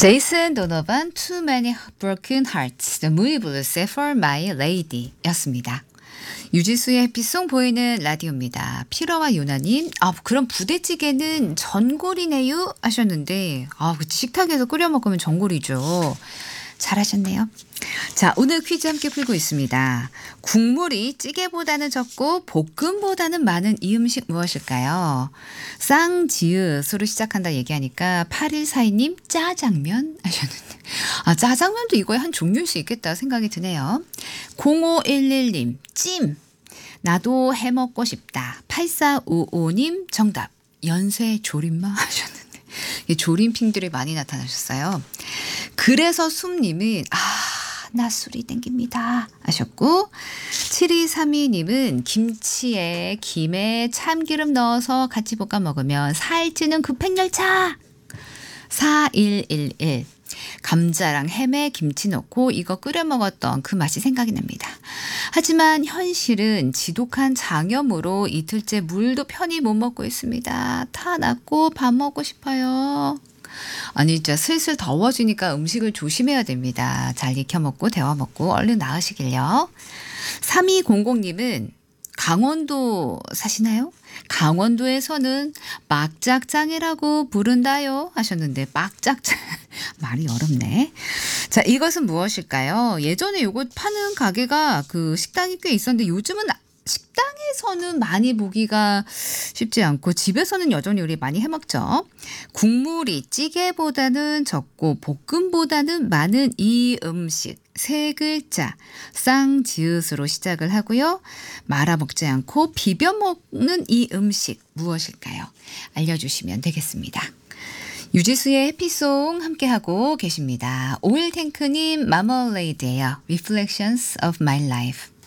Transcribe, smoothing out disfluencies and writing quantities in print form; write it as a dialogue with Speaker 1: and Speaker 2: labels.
Speaker 1: 제이슨 도노반 Too Many Broken Hearts The Moody Blues for My Lady 였습니다. 유지수의 해피송 보이는 라디오입니다. 피러와 요나님, 그럼 부대찌개는 전골이네요 하셨는데, 그치, 식탁에서 끓여 먹으면 전골이죠. 잘하셨네요. 자, 오늘 퀴즈 함께 풀고 있습니다. 국물이 찌개보다는 적고 볶음보다는 많은 이 음식 무엇일까요? 쌍지읒으로 시작한다 얘기하니까 8142님 짜장면 하셨는데, 짜장면도 이거의 한 종류일 수 있겠다 생각이 드네요. 0511님 찜, 나도 해먹고 싶다. 8455님 정답, 연쇄 조림마 하셨는데, 조림핑들이 많이 나타나셨어요. 그래서 숨님은 나 술이 땡깁니다 하셨고, 7232님은 김치에 김에 참기름 넣어서 같이 볶아 먹으면 살찌는 급행열차. 4111 감자랑 햄에 김치 넣고 이거 끓여 먹었던 그 맛이 생각이 납니다. 하지만 현실은 지독한 장염으로 이틀째 물도 편히 못 먹고 있습니다. 다 낫고 밥 먹고 싶어요. 아니 진짜 슬슬 더워지니까 음식을 조심해야 됩니다. 잘 익혀 먹고 데워 먹고 얼른 나으시길요. 3200님은 강원도 사시나요? 강원도에서는 막작장이라고 부른다요 하셨는데, 막작장 말이 어렵네. 자, 이것은 무엇일까요? 예전에 요거 파는 가게가 그 식당이 꽤 있었는데 요즘은 식당에서는 많이 보기가 쉽지 않고 집에서는 여전히 우리 많이 해먹죠. 국물이 찌개보다는 적고 볶음보다는 많은 이 음식 세 글자 쌍지읒으로 시작을 하고요. 말아 먹지 않고 비벼 먹는 이 음식 무엇일까요? 알려주시면 되겠습니다. 유지수의 해피송 함께하고 계십니다. 오일탱크님 마멀레이드예요. Reflections of My Life.